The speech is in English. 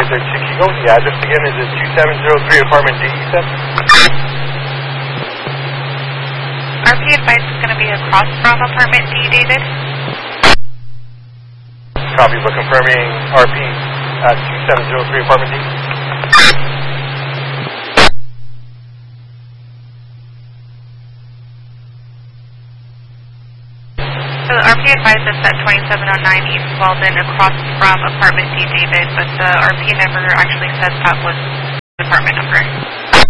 436 Eagle. The address again is at 2703 apartment D, you said? RP advice is going to be across from apartment D, David. Copy, but confirming RP at 2703 apartment D. So the RP advice is at 2709 East Walden across from apartment D, David, but the RP number actually says that was the apartment number.